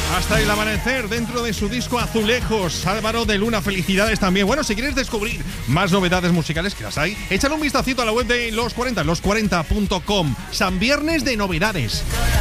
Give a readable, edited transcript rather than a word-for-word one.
Hasta el amanecer dentro de su disco Azulejos. Álvaro de Luna, felicidades también. Bueno, si quieres descubrir más novedades musicales, que las hay, échale un vistacito a la web de Los 40, los40.com. San Viernes de novedades.